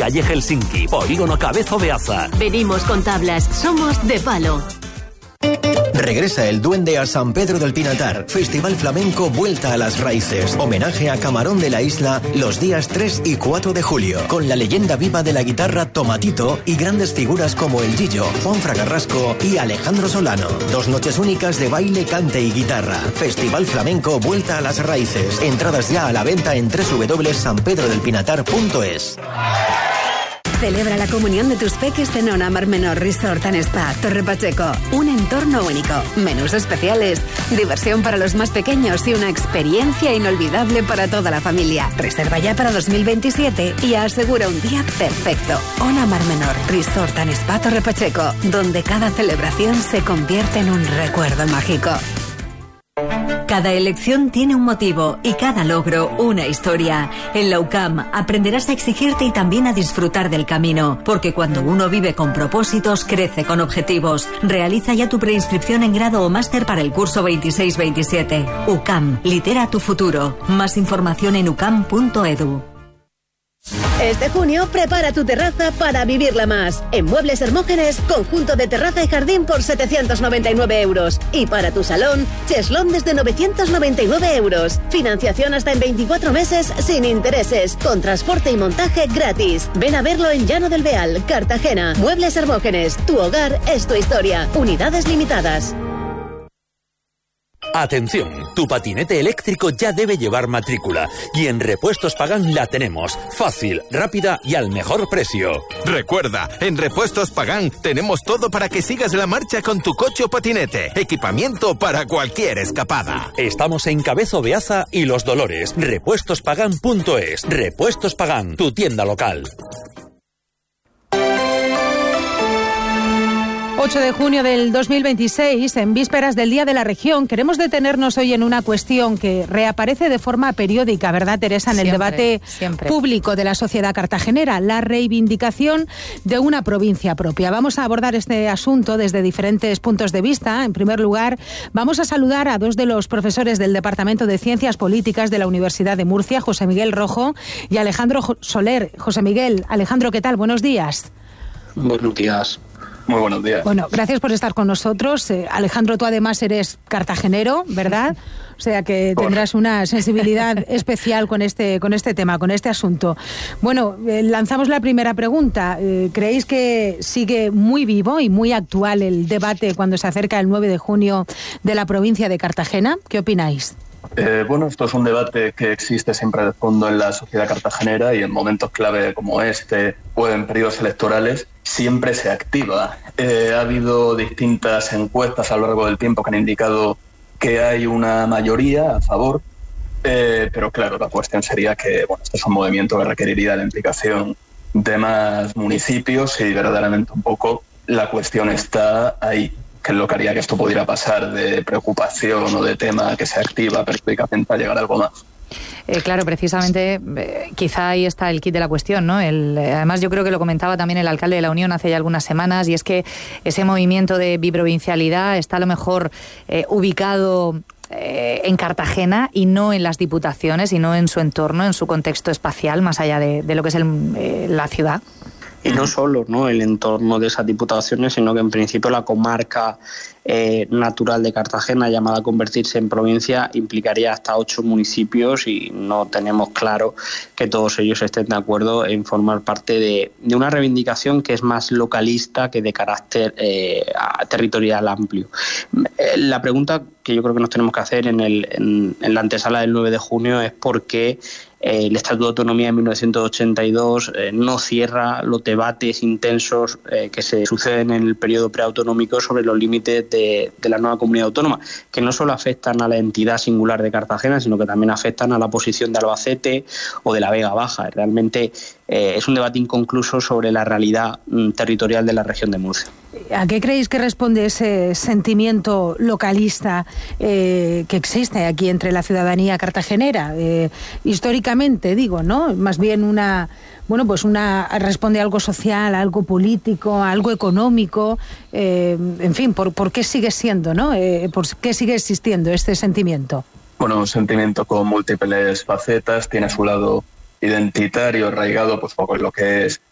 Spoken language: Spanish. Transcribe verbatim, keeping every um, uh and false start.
calle Helsinki, Polígono Cabezo Beaza. Venimos con tablas, somos de palo. Regresa el Duende a San Pedro del Pinatar. Festival Flamenco Vuelta a las Raíces. Homenaje a Camarón de la Isla los días tres y cuatro de julio. Con la leyenda viva de la guitarra Tomatito y grandes figuras como El Gillo, Juan Fragarrasco y Alejandro Solano. Dos noches únicas de baile, cante y guitarra. Festival Flamenco Vuelta a las Raíces. Entradas ya a la venta en doble u doble u doble u punto san pedro del pinatar punto es. Celebra la comunión de tus peques en Ona Mar Menor Resort and Spa, Torre Pacheco. Un entorno único, menús especiales, diversión para los más pequeños y una experiencia inolvidable para toda la familia. Reserva ya para dos mil veintisiete y asegura un día perfecto. Ona Mar Menor Resort and Spa, Torre Pacheco, donde cada celebración se convierte en un recuerdo mágico. Cada elección tiene un motivo y cada logro una historia. En la U C A M aprenderás a exigirte y también a disfrutar del camino, porque cuando uno vive con propósitos, crece con objetivos. Realiza ya tu preinscripción en grado o máster para el curso veintiséis veintisiete. U C A M, lidera tu futuro. Más información en u c a m punto e d u. Este junio prepara tu terraza para vivirla más. En Muebles Hermógenes, conjunto de terraza y jardín por setecientos noventa y nueve euros. Y para tu salón, cheslón desde novecientos noventa y nueve euros. Financiación hasta en veinticuatro meses sin intereses, con transporte y montaje gratis. Ven a verlo en Llano del Beal, Cartagena. Muebles Hermógenes, tu hogar es tu historia. Unidades limitadas. Atención, tu patinete eléctrico ya debe llevar matrícula y en Repuestos Pagán la tenemos, fácil, rápida y al mejor precio. Recuerda, en Repuestos Pagán tenemos todo para que sigas la marcha con tu coche o patinete, equipamiento para cualquier escapada. Estamos en Cabezo Beaza y Los Dolores, repuestos pagán punto es. Repuestos Pagán, tu tienda local. ocho de junio del dos mil veintiséis, en vísperas del Día de la Región, queremos detenernos hoy en una cuestión que reaparece de forma periódica, ¿verdad, Teresa?, en el siempre, debate siempre. público de la sociedad cartagenera, la reivindicación de una provincia propia. Vamos a abordar este asunto desde diferentes puntos de vista. En primer lugar, vamos a saludar a dos de los profesores del Departamento de Ciencias Políticas de la Universidad de Murcia, José Miguel Rojo y Alejandro Soler. José Miguel, Alejandro, ¿qué tal? Buenos días. Buenos días. Muy buenos días. Bueno, gracias por estar con nosotros. Eh, Alejandro, tú además eres cartagenero, ¿verdad? O sea que tendrás una sensibilidad especial con este, con este tema, con este asunto. Bueno, eh, lanzamos la primera pregunta. Eh, ¿Creéis que sigue muy vivo y muy actual el debate cuando se acerca el nueve de junio de la provincia de Cartagena? ¿Qué opináis? Eh, bueno, esto es un debate que existe siempre de fondo en la sociedad cartagenera y en momentos clave como este o en periodos electorales siempre se activa. Eh, ha habido distintas encuestas a lo largo del tiempo que han indicado que hay una mayoría a favor, eh, pero claro, la cuestión sería que bueno, este es un movimiento que requeriría la implicación de más municipios y verdaderamente un poco la cuestión está ahí. Que es lo que haría que esto pudiera pasar de preocupación o de tema que se activa periódicamente a llegar a algo más. Eh, claro, precisamente, eh, quizá ahí está el kit de la cuestión, ¿no? El, eh, además, yo creo que lo comentaba también el alcalde de la Unión hace ya algunas semanas, y es que ese movimiento de biprovincialidad está a lo mejor eh, ubicado eh, en Cartagena y no en las diputaciones y no en su entorno, en su contexto espacial, más allá de, de lo que es el, eh, la ciudad. Y no solo, ¿no?, el entorno de esas diputaciones, sino que en principio la comarca eh, natural de Cartagena, llamada a convertirse en provincia, implicaría hasta ocho municipios y no tenemos claro que todos ellos estén de acuerdo en formar parte de, de una reivindicación que es más localista que de carácter eh, territorial amplio. Eh, la pregunta que yo creo que nos tenemos que hacer en, el, en, en la antesala del nueve de junio es por qué Eh, el Estatuto de Autonomía de mil novecientos ochenta y dos eh, no cierra los debates intensos eh, que se suceden en el periodo preautonómico sobre los límites de, de la nueva comunidad autónoma, que no solo afectan a la entidad singular de Cartagena, sino que también afectan a la posición de Albacete o de la Vega Baja. Realmente eh, es un debate inconcluso sobre la realidad mm, territorial de la región de Murcia. ¿A qué creéis que responde ese sentimiento localista eh, que existe aquí entre la ciudadanía cartagenera? Eh, históricamente, digo, ¿no? Más bien una, bueno, pues una responde a algo social, a algo político, a algo económico. Eh, en fin, ¿por, por qué sigue siendo, no? Eh, ¿Por qué sigue existiendo este sentimiento? Bueno, un sentimiento con múltiples facetas, tiene su lado identitario, arraigado, pues poco en lo que es